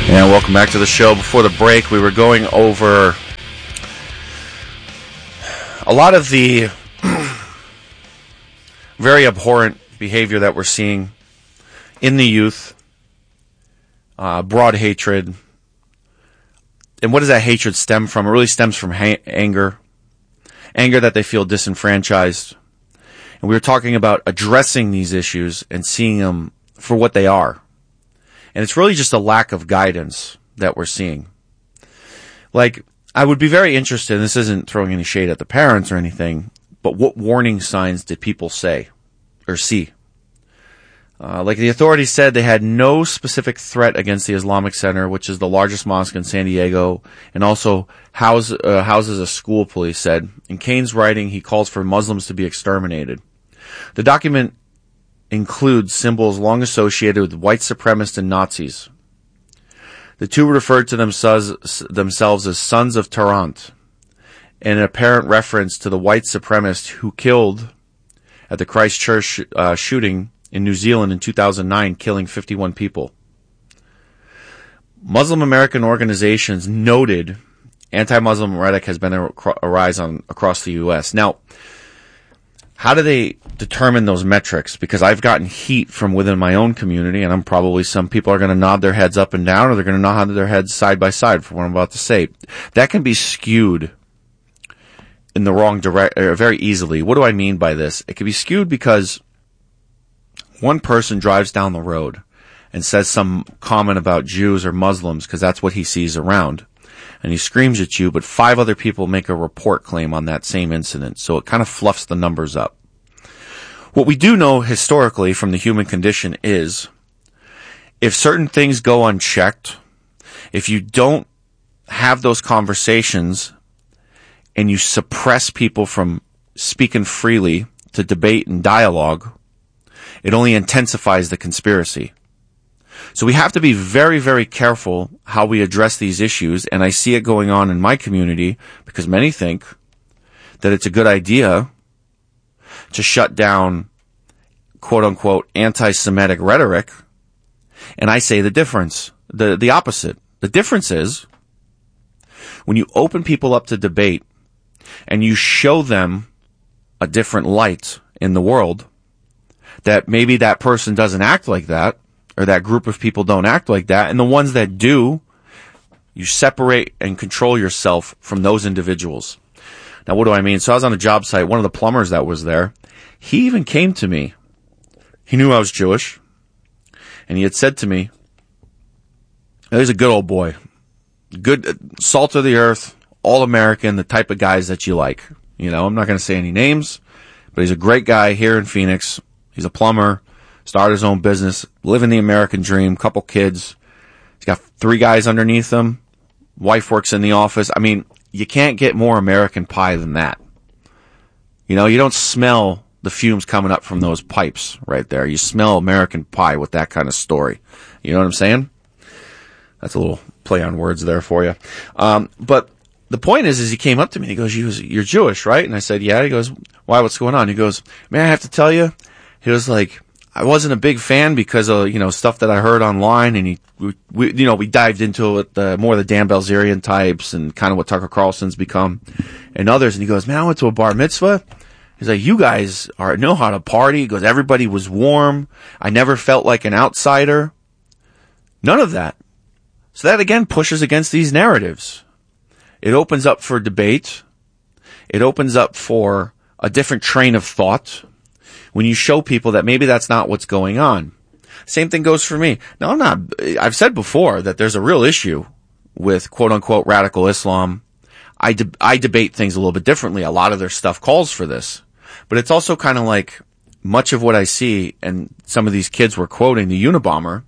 And welcome back to the show. Before the break, we were going over a lot of the very abhorrent behavior that we're seeing in the youth, broad hatred. And what does that hatred stem from? It really stems from anger that they feel disenfranchised. And we were talking about addressing these issues and seeing them for what they are. And it's really just a lack of guidance that we're seeing. Like, I would be very interested, and this isn't throwing any shade at the parents or anything, but what warning signs did people say or see? Like the authorities said, they had no specific threat against the Islamic Center, which is the largest mosque in San Diego, and also houses a school, police said. In Kane's writing, he calls for Muslims to be exterminated. The document includes symbols long associated with white supremacists and Nazis. The two referred to themselves as Sons of Tarrant, in an apparent reference to the white supremacist who killed at the Christchurch shooting in New Zealand in 2009, killing 51 people. Muslim American organizations noted anti-Muslim rhetoric has been a rise across the U.S. Now, how do they determine those metrics? Because I've gotten heat from within my own community, and I'm probably, some people are going to nod their heads up and down, or they're going to nod their heads side by side for what I'm about to say. That can be skewed in the wrong direction very easily. What do I mean by this? It can be skewed because one person drives down the road and says some comment about Jews or Muslims because that's what he sees around. And he screams at you, but 5 other people make a report claim on that same incident. So it kind of fluffs the numbers up. What we do know historically from the human condition is if certain things go unchecked, if you don't have those conversations and you suppress people from speaking freely to debate and dialogue, it only intensifies the conspiracy. So we have to be very, very careful how we address these issues, and I see it going on in my community because many think that it's a good idea to shut down quote-unquote anti-Semitic rhetoric, and I say the difference, the opposite. The difference is when you open people up to debate and you show them a different light in the world, that maybe that person doesn't act like that, or that group of people don't act like that, and the ones that do, you separate and control yourself from those individuals. Now, what do I mean? So I was on a job site. One of the plumbers that was there, he even came to me. He knew I was Jewish, and he had said to me, he's a good old boy, good, salt of the earth, all American, the type of guys that you like. You know, I'm not going to say any names, but he's a great guy here in Phoenix. He's a plumber. Started his own business, living the American dream, couple kids. He's got 3 guys underneath him. Wife works in the office. I mean, you can't get more American pie than that. You know, you don't smell the fumes coming up from those pipes right there. You smell American pie with that kind of story. You know what I'm saying? That's a little play on words there for you. But the point is he came up to me and he goes, you're Jewish, right? And I said, yeah. He goes, why, what's going on? He goes, man, I have to tell you, he was like, I wasn't a big fan because of, stuff that I heard online, and we dived into it, more of the Dan Bilzerian types and kind of what Tucker Carlson's become and others. And he goes, man, I went to a bar mitzvah. He's like, you guys know how to party. He goes, everybody was warm. I never felt like an outsider. None of that. So that again pushes against these narratives. It opens up for debate. It opens up for a different train of thought. When you show people that maybe that's not what's going on. Same thing goes for me. Now, I've said before that there's a real issue with quote-unquote radical Islam. I debate things a little bit differently. A lot of their stuff calls for this. But it's also kind of like much of what I see, and some of these kids were quoting the Unabomber,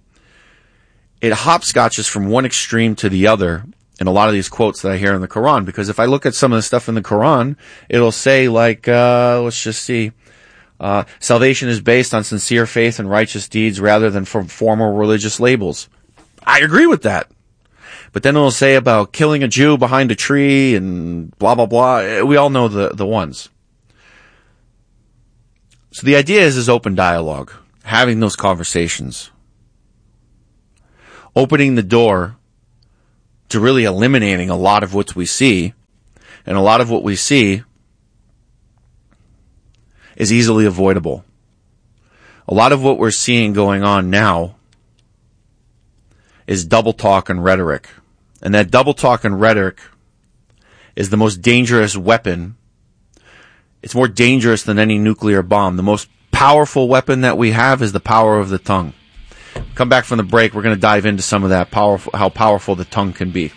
it hopscotches from one extreme to the other in a lot of these quotes that I hear in the Quran. Because if I look at some of the stuff in the Quran, it'll say like, let's just see, salvation is based on sincere faith and righteous deeds rather than from formal religious labels. I agree with that. But then it'll say about killing a Jew behind a tree and blah, blah, blah. We all know the ones. So the idea is open dialogue, having those conversations, opening the door to really eliminating a lot of what we see. And a lot of what we see is easily avoidable. A lot of what we're seeing going on now is double talk and rhetoric. And that double talk and rhetoric is the most dangerous weapon. It's more dangerous than any nuclear bomb. The most powerful weapon that we have is the power of the tongue. Come back from the break, we're going to dive into some of that how powerful the tongue can be.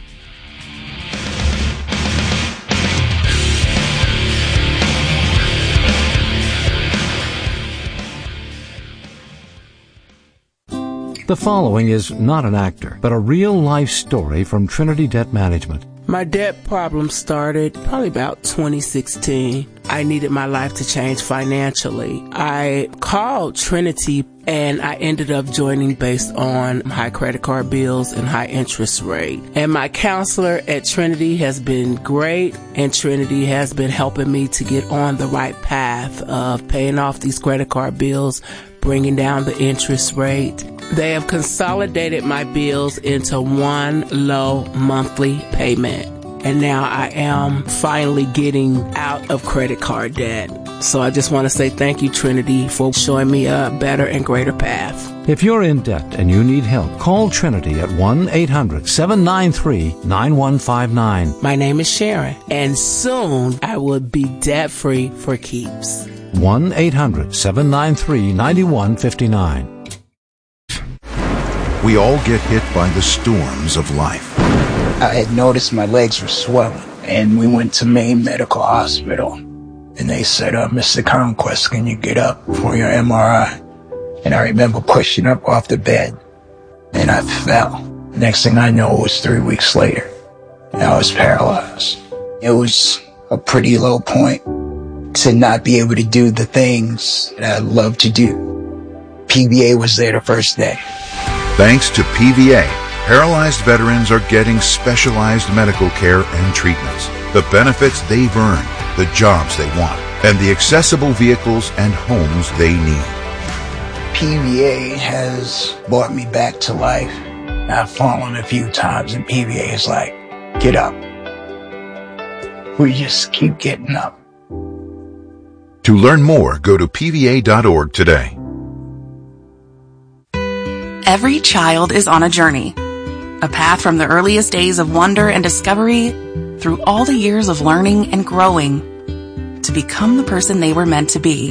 The following is not an actor, but a real-life story from Trinity Debt Management. My debt problem started probably about 2016. I needed my life to change financially. I called Trinity and I ended up joining based on high credit card bills and high interest rate. And my counselor at Trinity has been great, and Trinity has been helping me to get on the right path of paying off these credit card bills, bringing down the interest rate. They have consolidated my bills into one low monthly payment. And now I am finally getting out of credit card debt. So I just want to say thank you, Trinity, for showing me a better and greater path. If you're in debt and you need help, call Trinity at 1-800-793-9159. My name is Sharon, and soon I will be debt-free for keeps. 1-800-793-9159. We all get hit by the storms of life. I had noticed my legs were swelling, and we went to Maine Medical Hospital. And they said, Mr. Conquest, can you get up for your MRI? And I remember pushing up off the bed, and I fell. Next thing I know, it was 3 weeks later, and I was paralyzed. It was a pretty low point to not be able to do the things that I love to do. PVA was there the first day. Thanks to PVA, paralyzed veterans are getting specialized medical care and treatments, the benefits they've earned, the jobs they want, and the accessible vehicles and homes they need. PVA has brought me back to life. I've fallen a few times, and PVA is like, get up. We just keep getting up. To learn more, go to pva.org today. Every child is on a journey, a path from the earliest days of wonder and discovery through all the years of learning and growing to become the person they were meant to be.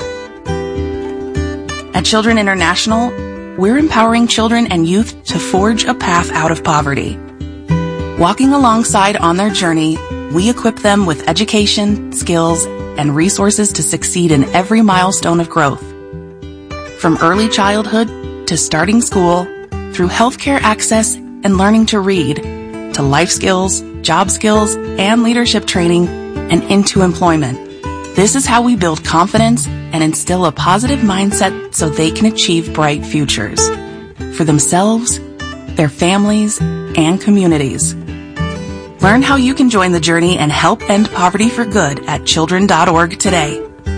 At Children International, we're empowering children and youth to forge a path out of poverty. Walking alongside on their journey, we equip them with education, skills, and resources to succeed in every milestone of growth. From early childhood to starting school, through healthcare access and learning to read, to life skills, job skills, and leadership training, and into employment. This is how we build confidence and instill a positive mindset so they can achieve bright futures for themselves, their families, and communities. Learn how you can join the journey and help end poverty for good at children.org today.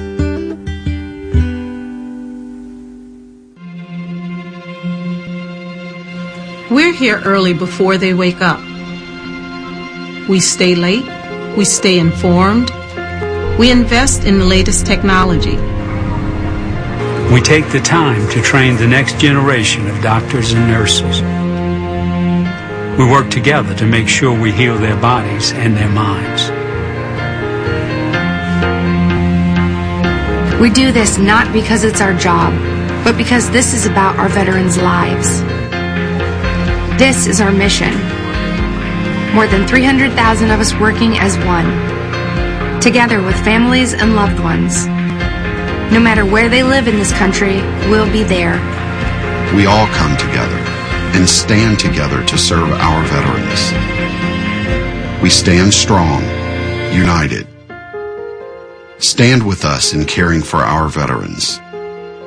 We're here early before they wake up. We stay late. We stay informed. We invest in the latest technology. We take the time to train the next generation of doctors and nurses. We work together to make sure we heal their bodies and their minds. We do this not because it's our job, but because this is about our veterans' lives. This is our mission. More than 300,000 of us working as one, together with families and loved ones. No matter where they live in this country, we'll be there. We all come together and stand together to serve our veterans. We stand strong, united. Stand with us in caring for our veterans.